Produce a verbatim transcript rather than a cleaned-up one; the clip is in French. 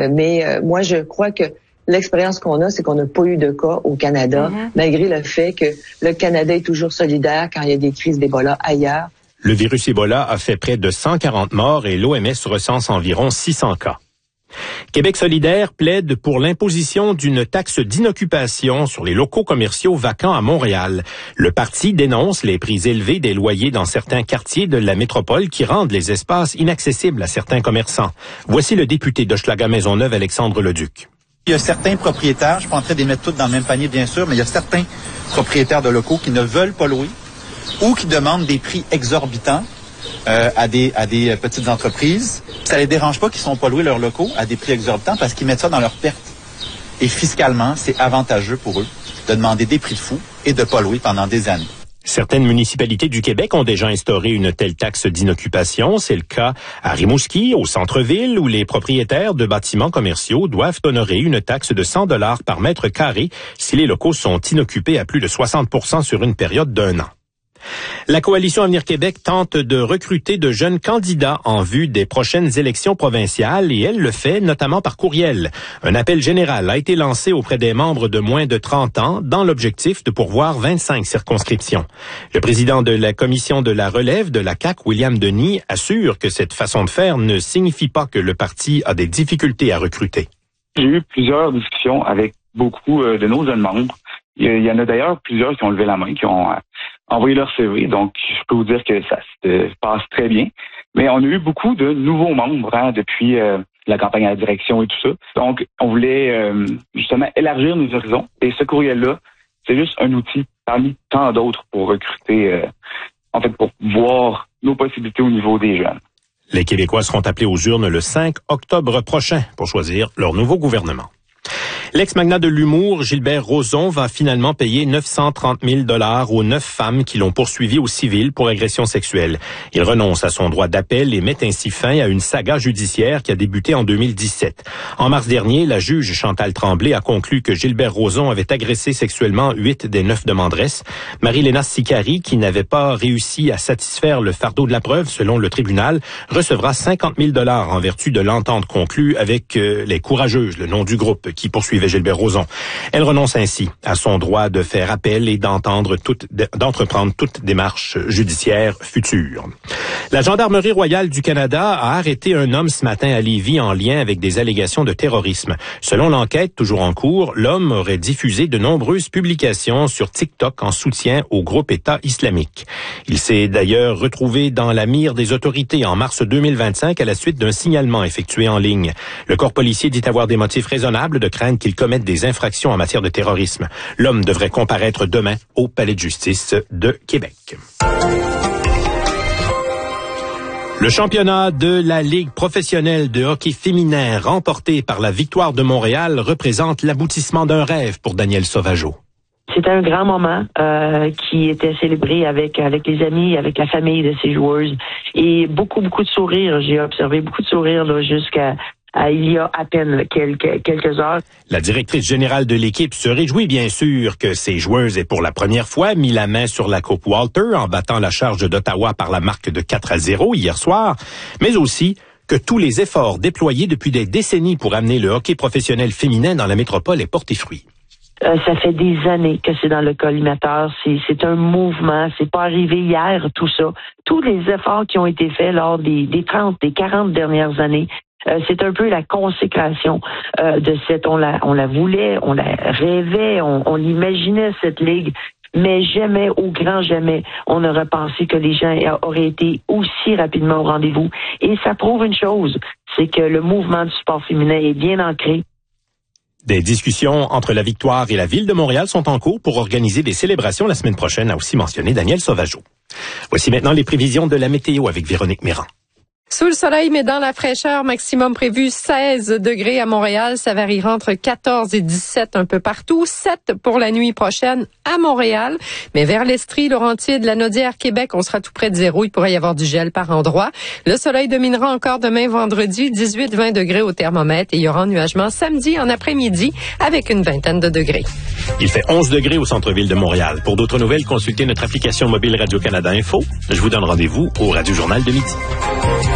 Euh, mais euh, moi, je crois que l'expérience qu'on a, c'est qu'on n'a pas eu de cas au Canada, mm-hmm. malgré le fait que le Canada est toujours solidaire quand il y a des crises d'Ebola ailleurs. Le virus Ebola a fait près de cent quarante morts et l'O M S recense environ six cents cas. Québec solidaire plaide pour l'imposition d'une taxe d'inoccupation sur les locaux commerciaux vacants à Montréal. Le parti dénonce les prix élevés des loyers dans certains quartiers de la métropole qui rendent les espaces inaccessibles à certains commerçants. Voici le député d'Hochelaga-Maisonneuve, Alexandre Leduc. Il y a certains propriétaires, je ne suis pas en train de les mettre toutes dans le même panier bien sûr, mais il y a certains propriétaires de locaux qui ne veulent pas louer ou qui demandent des prix exorbitants euh, à des à des petites entreprises. Ça les dérange pas qu'ils sont pas loués leurs locaux à des prix exorbitants parce qu'ils mettent ça dans leur perte. Et fiscalement, c'est avantageux pour eux de demander des prix de fou et de pas louer pendant des années. Certaines municipalités du Québec ont déjà instauré une telle taxe d'inoccupation. C'est le cas à Rimouski, au centre-ville, où les propriétaires de bâtiments commerciaux doivent honorer une taxe de cent dollars par mètre carré si les locaux sont inoccupés à plus de soixante pour cent sur une période d'un an. La Coalition Avenir Québec tente de recruter de jeunes candidats en vue des prochaines élections provinciales et elle le fait notamment par courriel. Un appel général a été lancé auprès des membres de moins de trente ans dans l'objectif de pourvoir vingt-cinq circonscriptions. Le président de la commission de la relève de la C A Q, William Denis, assure que cette façon de faire ne signifie pas que le parti a des difficultés à recruter. J'ai eu plusieurs discussions avec beaucoup de nos jeunes membres. Il y en a d'ailleurs plusieurs qui ont levé la main, qui ont envoyé leur C V. Donc, je peux vous dire que ça se passe très bien. Mais on a eu beaucoup de nouveaux membres hein, depuis euh, la campagne à la direction et tout ça. Donc, on voulait euh, justement élargir nos horizons. Et ce courriel-là, c'est juste un outil parmi tant d'autres pour recruter, euh, en fait, pour voir nos possibilités au niveau des jeunes. Les Québécois seront appelés aux urnes le cinq octobre prochain pour choisir leur nouveau gouvernement. L'ex-magnat de l'humour, Gilbert Rozon, va finalement payer neuf cent trente mille dollars aux neuf femmes qui l'ont poursuivi au civil pour agression sexuelle. Il renonce à son droit d'appel et met ainsi fin à une saga judiciaire qui a débuté en deux mille dix-sept. En mars dernier, la juge Chantal Tremblay a conclu que Gilbert Rozon avait agressé sexuellement huit des neuf demanderesses. Marie-Léna Sicari, qui n'avait pas réussi à satisfaire le fardeau de la preuve selon le tribunal, recevra cinquante mille dollars en vertu de l'entente conclue avec euh, les Courageuses, le nom du groupe qui poursuivait Gilbert Rozon. Elle renonce ainsi à son droit de faire appel et d'entendre toute, d'entreprendre toute démarche judiciaire future. La Gendarmerie royale du Canada a arrêté un homme ce matin à Lévis en lien avec des allégations de terrorisme. Selon l'enquête toujours en cours, l'homme aurait diffusé de nombreuses publications sur TikTok en soutien au groupe État islamique. Il s'est d'ailleurs retrouvé dans la mire des autorités en mars deux mille vingt-cinq à la suite d'un signalement effectué en ligne. Le corps policier dit avoir des motifs raisonnables de craindre qu'il commettent des infractions en matière de terrorisme. L'homme devrait comparaître demain au Palais de justice de Québec. Le championnat de la Ligue professionnelle de hockey féminin remporté par la Victoire de Montréal représente l'aboutissement d'un rêve pour Danielle Sauvageau. C'était un grand moment euh, qui était célébré avec avec les amis, avec la famille de ces joueuses et beaucoup, beaucoup de sourires. J'ai observé beaucoup de sourires là, jusqu'à à, il y a à peine quelques, quelques heures. La directrice générale de l'équipe se réjouit bien sûr que ses joueuses aient pour la première fois mis la main sur la Coupe Walter en battant la Charge d'Ottawa par la marque de quatre à zéro hier soir, mais aussi que tous les efforts déployés depuis des décennies pour amener le hockey professionnel féminin dans la métropole aient porté fruit. Euh, ça fait des années que c'est dans le collimateur. C'est, c'est un mouvement. C'est pas arrivé hier, tout ça. Tous les efforts qui ont été faits lors des, des trente, des quarante dernières années, euh, c'est un peu la consécration euh, de cette... On la, on la voulait, on la rêvait, on, on imaginait cette ligue, mais jamais, au grand jamais, on n'aurait pensé que les gens auraient été aussi rapidement au rendez-vous. Et ça prouve une chose, c'est que le mouvement du sport féminin est bien ancré. Des discussions entre la Victoire et la Ville de Montréal sont en cours pour organiser des célébrations la semaine prochaine, a aussi mentionné Danielle Sauvageau. Voici maintenant les prévisions de la météo avec Véronique Méran. Sous le soleil, mais dans la fraîcheur, maximum prévu seize degrés à Montréal. Ça variera entre quatorze et dix-sept un peu partout. sept pour la nuit prochaine à Montréal. Mais vers l'Estrie, Laurentides, la Naudière, Québec, on sera tout près de zéro. Il pourrait y avoir du gel par endroit. Le soleil dominera encore demain vendredi, dix-huit à vingt degrés au thermomètre. Et il y aura ennuagement samedi en après-midi avec une vingtaine de degrés. Il fait onze degrés au centre-ville de Montréal. Pour d'autres nouvelles, consultez notre application mobile Radio-Canada Info. Je vous donne rendez-vous au Radio Journal de midi.